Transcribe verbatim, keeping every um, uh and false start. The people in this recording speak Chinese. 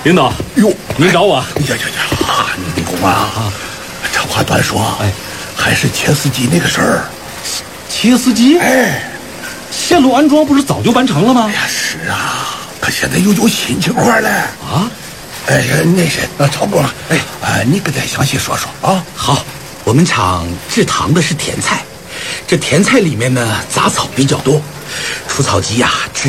领导， 哟， 您找我？ 呀呀呀！李公啊，这话短说， 哎， 还是切司机那个事儿。 切司机？ 哎， 线路安装不是早就完成了吗？ 哎呀，是啊，可现在又有新情况了啊！ 哎呀，那谁，那超哥，哎，啊，你给咱详细说说啊。 好，我们厂制糖的是甜菜，这甜菜里面呢杂草比较多，除草机呀、啊。